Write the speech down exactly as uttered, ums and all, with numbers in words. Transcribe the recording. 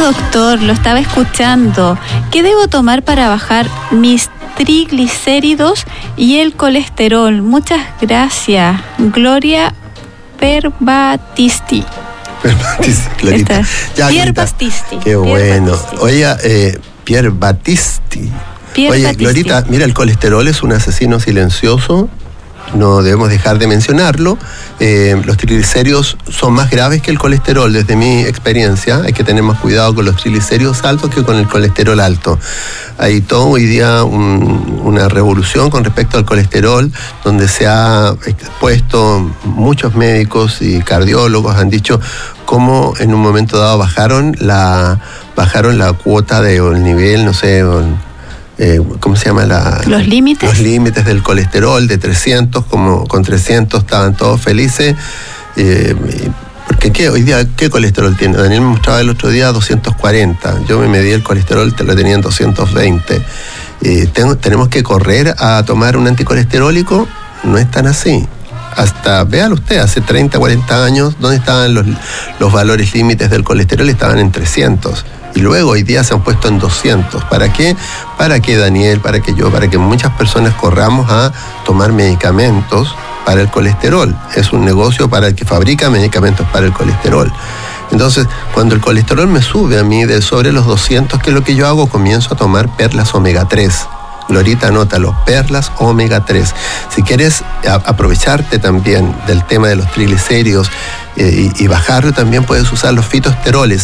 doctor, lo estaba escuchando. ¿Qué debo tomar para bajar mis triglicéridos y el colesterol? Muchas gracias. Gloria Perbatisti. Perbatisti, Glorita. Ya, Pierre Glorita. Bastisti. Qué bueno. Oye, eh, Pierre Battisti. Pierre Oye, Battisti. Glorita, mira, el colesterol es un asesino silencioso. No debemos dejar de mencionarlo. Eh, los triglicéridos son más graves que el colesterol, desde mi experiencia. Hay que tener más cuidado con los triglicéridos altos que con el colesterol alto. Hay todo hoy día un, una revolución con respecto al colesterol, donde se ha expuesto, muchos médicos y cardiólogos han dicho cómo en un momento dado bajaron la, bajaron la cuota de, o el nivel, no sé, Eh, ¿cómo se llama? La, ¿Los límites? Los límites del colesterol de trescientos, como con trescientos estaban todos felices. Eh, porque ¿qué, hoy día, ¿qué colesterol tiene? Daniel me mostraba el otro día doscientos cuarenta. Yo me medí el colesterol, te lo tenía en doscientos veinte. Eh, tengo, ¿Tenemos que correr a tomar un anticolesterólico? No es tan así. Hasta, véalo usted, hace treinta, cuarenta años, ¿dónde estaban los, los valores límites del colesterol? Estaban en trescientos. Y luego hoy día se han puesto en doscientos. ¿Para qué? Para que Daniel, para que yo, para que muchas personas corramos a tomar medicamentos para el colesterol. Es un negocio para el que fabrica medicamentos para el colesterol. Entonces, cuando el colesterol me sube a mí de sobre los doscientos, ¿qué es lo que yo hago? Comienzo a tomar perlas omega tres. Glorita, anótalo, perlas omega tres. Si quieres a, aprovecharte también del tema de los triglicéridos eh, y, y bajarlo, también puedes usar los fitoesteroles.